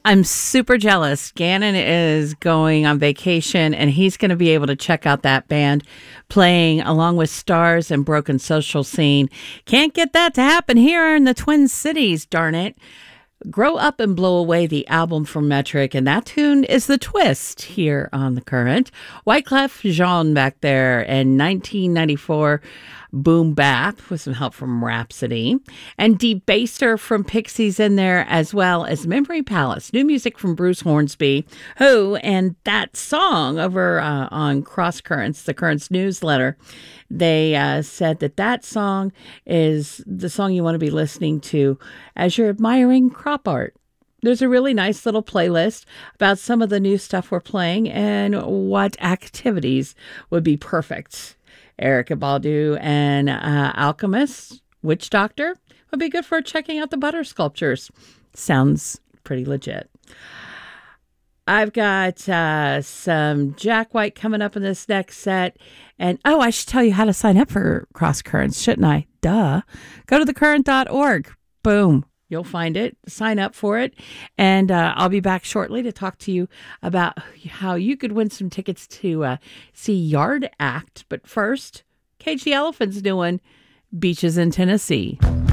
I'm super jealous. Gannon is going on vacation and he's going to be able to check out that band playing along with Stars and Broken Social Scene. Can't get that to happen here in the Twin Cities, darn it. Grow Up and Blow Away, the album from Metric, and that tune is The Twist here on The Current. Wyclef Jean back there in 1994, Boom Bap with some help from Rhapsody, and Debaser from Pixies in there, as well as Memory Palace, new music from Bruce Hornsby, who, and that song over on Cross Currents, the Currents newsletter, they said that song is the song you want to be listening to as you're admiring crop art. There's a really nice little playlist about some of the new stuff we're playing and what activities would be perfect. Erykah Badu and Alchemist, Witch Doctor would be good for checking out the butter sculptures. Sounds pretty legit. I've got some Jack White coming up in this next set. And, I should tell you how to sign up for Cross Currents, shouldn't I? Duh. Go to thecurrent.org. Boom. You'll find it. Sign up for it. And I'll be back shortly to talk to you about how you could win some tickets to see Yard Act. But first, Cage the Elephant's doing Beaches in Tennessee.